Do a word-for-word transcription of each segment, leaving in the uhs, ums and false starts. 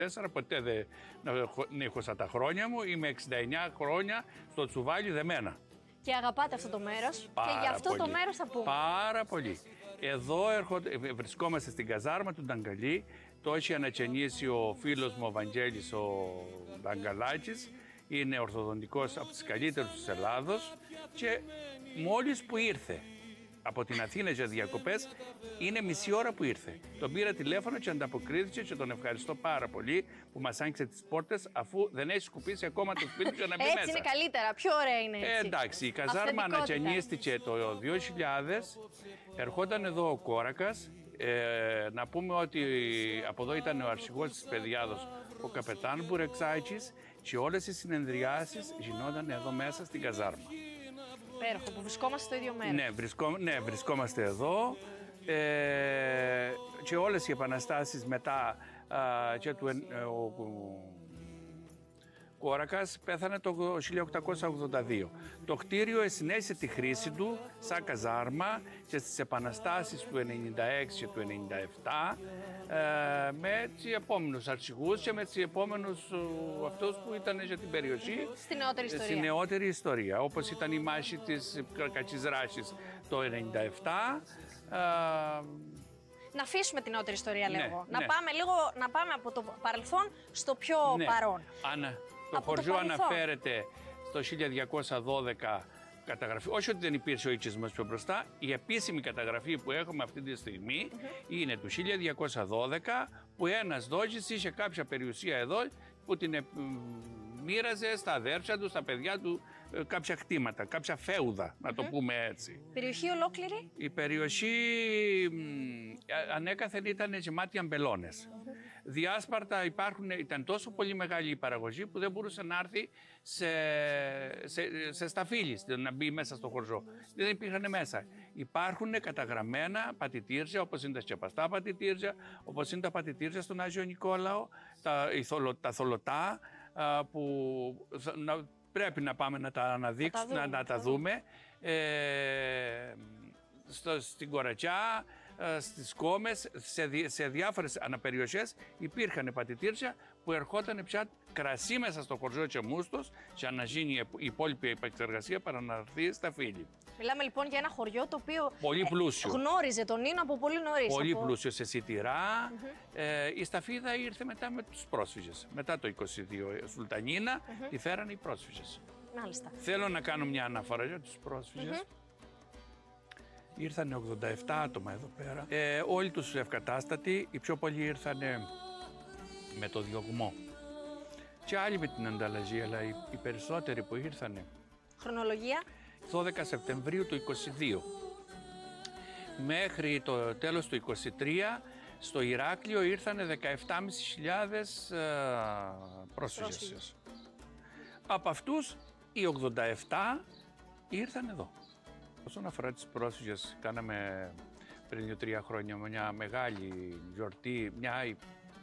τέσσερα, ποτέ δεν νύχωσα τα χρόνια μου. Είμαι εξήντα εννιά χρόνια στο τσουβάλι δεμένα. Και αγαπάτε αυτό το μέρος και γι' αυτό πολύ. το μέρος θα πούμε. Πάρα πολύ. Εδώ έρχονται, βρισκόμαστε στην καζάρμα του Νταγκαλή. Το έχει ανακαινήσει ο φίλος μου ο Βαγγέλης ο Νταγκαλάκης. Είναι ορθοδοντικός από τις καλύτερους της Ελλάδος και μόλις που ήρθε από την Αθήνα για διακοπές, είναι μισή ώρα που ήρθε. Τον πήρα τηλέφωνο και ανταποκρίθηκε και τον ευχαριστώ πάρα πολύ που μας άνοιξε τις πόρτες αφού δεν έχει σκουπίσει ακόμα το σπίτι του να μπει έτσι μέσα. είναι καλύτερα, πιο ωραία είναι έτσι. Ε, εντάξει, η καζάρμα ανακαινίστηκε το δύο χιλιάδες, ερχόταν εδώ ο Κόρακας. Ε, να πούμε ότι από εδώ ήταν ο αρχηγός της Παιδιάδος, ο καπετάν Μπουρεξάκης, και όλες οι συνεδριάσεις γινόταν εδώ μέσα στην καζάρμα. Υπέροχο, που βρισκόμαστε στο ίδιο μέρος. Ναι, βρισκό, ναι βρισκόμαστε εδώ ε, και όλες οι επαναστάσεις μετά α, και του ε, ο, ο Κόρακας πέθανε το χίλια οκτακόσια ογδόντα δύο. Το κτίριο συνέχισε τη χρήση του σαν καζάρμα και στις επαναστάσεις του ενενήντα έξι και του ενενήντα επτά ε, με τους επόμενους αρχηγούς και με τους επόμενους ε, αυτούς που ήταν για την περιοχή. Στη νεότερη ιστορία. Στη νεότερη ιστορία, όπως ήταν η μάχη της Κακής Ράσης το ενενήντα επτά. Ε, να αφήσουμε την νεότερη ιστορία ναι, λίγο. Ναι. Να πάμε λίγο, να πάμε από το παρελθόν στο πιο ναι. παρόν. Αν το από χωριό το αναφέρεται στο χίλια διακόσια δώδεκα καταγραφή, όχι ότι δεν υπήρξε ο οικισμός πιο μπροστά, η επίσημη καταγραφή που έχουμε αυτή τη στιγμή mm-hmm. είναι του χίλια διακόσια δώδεκα που ένας δόξης είχε κάποια περιουσία εδώ που την μοίραζε στα αδέρφια του, στα παιδιά του κάποια κτήματα, κάποια φέουδα, να το mm-hmm. πούμε έτσι. Περιοχή ολόκληρη. Η περιοχή ανέκαθεν ήταν γεμάτη αμπελώνες. Mm-hmm. Διάσπαρτα υπάρχουν, ήταν τόσο πολύ μεγάλη η παραγωγή που δεν μπορούσε να έρθει σε, σε, σε σταφύλι, να μπει μέσα στο χωριό. Δεν υπήρχαν μέσα. Υπάρχουν καταγραμμένα πατητήρια, όπως είναι τα σκεπαστά πατητήρια, όπως είναι τα πατητήρια στον Άγιο Νικόλαο, τα, τα θολωτά, που να, πρέπει να πάμε να τα αναδείξουμε, να, να τα δούμε. Ε, στο, στην Κορατσιά, στις Κόμες, σε, δι, σε διάφορες αναπεριοχές υπήρχαν πατητήρια που ερχόταν πια κρασί μέσα στο χωριό και μούστος και να γίνει η υπόλοιπη επεξεργασία παρά να έρθει στα φύλλη. Μιλάμε λοιπόν για ένα χωριό το οποίο πολύ πλούσιο. Ε, γνώριζε τον Νίνο από πολύ νωρίς. Πολύ από... πλούσιο σε σιτηρά. Mm-hmm. Ε, η σταφίδα ήρθε μετά με τους πρόσφυγες. Μετά το είκοσι δύο Σουλτανίνα mm-hmm. τη φέρανε οι πρόσφυγες. Μάλιστα. Θέλω να κάνω μια αναφορά για τους πρόσφυγες. Mm-hmm. Ήρθανε ογδόντα επτά άτομα εδώ πέρα. Ε, όλοι τους ευκατάστατοι, οι πιο πολλοί ήρθανε με το διωγμό. Και άλλοι με την ανταλλαγή, αλλά οι, οι περισσότεροι που ήρθανε. Χρονολογία. δώδεκα Σεπτεμβρίου του είκοσι δύο. Μέχρι το τέλος του είκοσι τρία στο Ηράκλειο ήρθανε δεκαεπτά χιλιάδες πεντακόσιες πρόσφυγες. πρόσφυγες. Από αυτούς οι ογδόντα επτά ήρθαν εδώ. Όσον αφορά τις πρόσφυγες, κάναμε πριν δύο τρία χρόνια μια μεγάλη γιορτή, μια,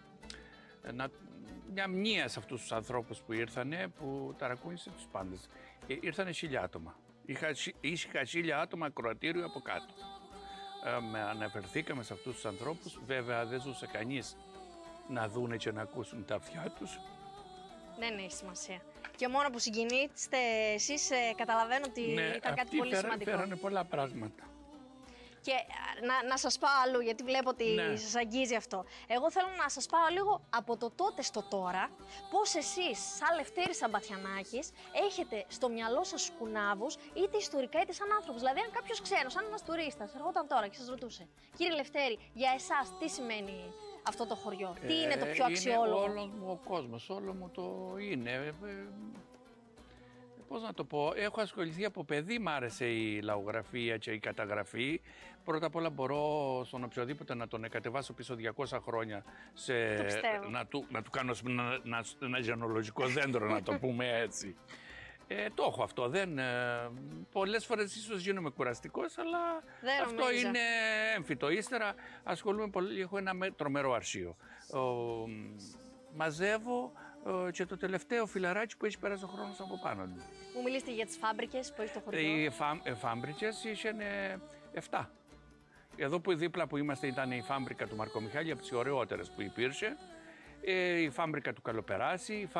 μια μνήα σε αυτούς τους ανθρώπους που ήρθανε, που ταρακούνησε τους πάντες. Ήρθανε χίλια άτομα. Είχα, είχα χίλια άτομα ακροατήριο από κάτω. Ε, με αναφερθήκαμε σε αυτούς τους ανθρώπους. Βέβαια δεν ζούσε κανείς να δούνε και να ακούσουν τα αυτιά τους. Δεν έχει σημασία. Και μόνο που συγκινείστε εσείς, ε, καταλαβαίνω ότι ναι, ήταν κάτι πολύ φέρα, σημαντικό. Φέρανε πολλά πράγματα. Και να, να σας πάω αλλού, γιατί βλέπω ότι ναι. σας αγγίζει αυτό. Εγώ θέλω να σας πάω λίγο από το τότε στο τώρα, πώς εσείς, σαν Λευτέρης Σαμπαθιανάκης, έχετε στο μυαλό σας κουνάβους, είτε ιστορικά είτε σαν άνθρωπος. Δηλαδή, αν κάποιος ξένος, αν ένας τουρίστας, ερχόταν τώρα και σας ρωτούσε, κύριε Λευτέρη, για εσάς τι σημαίνει αυτό το χωριό, τι ε, είναι το πιο αξιόλογο? Είναι όλος μου ο κόσμος, όλο μου το είναι. Ε, ε, Πώς να το πω, έχω ασχοληθεί από παιδί, μ' άρεσε η λαογραφία και η καταγραφή. Πρώτα απ' όλα μπορώ στον οποιοδήποτε να τον κατεβάσω πίσω διακόσια χρόνια, σε, να, του, να του κάνω ένα, ένα, ένα γενολογικό δέντρο, να το πούμε έτσι. Ε, το έχω αυτό, δεν, ε, πολλές φορές ίσως γίνομαι κουραστικός, αλλά δεν αυτό νομίζω. είναι έμφυτο. Ύστερα ασχολούμαι πολύ, έχω ένα τρομερό αρχείο. Ο, μαζεύω και το τελευταίο φιλαράκι που έχει περάσει ο χρόνος από πάνω του. Μου μιλήσετε για τις φάμπρικες που έχει το χωριό. Οι φα, φάμπρικες είχαν εφτά. Εδώ που δίπλα που είμαστε ήταν η φάμπρικα του Μαρκομιχάλη, από τις ωραιότερες που υπήρχε. ε, η φάμπρικα του Καλοπεράση, η